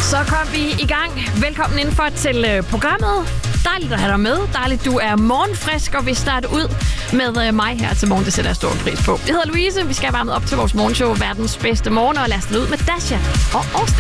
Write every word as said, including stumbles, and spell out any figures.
Så kom vi i gang. Velkommen indenfor til øh, programmet. Dejligt at have dig med. Dejligt, du er morgenfrisk og vil starte ud med øh, mig her til morgen. Det sætter jeg stor pris på. Jeg hedder Louise. Vi skal varme op til vores morgenshow, verdens bedste morgen, og lad os ud med Dasha og Austin.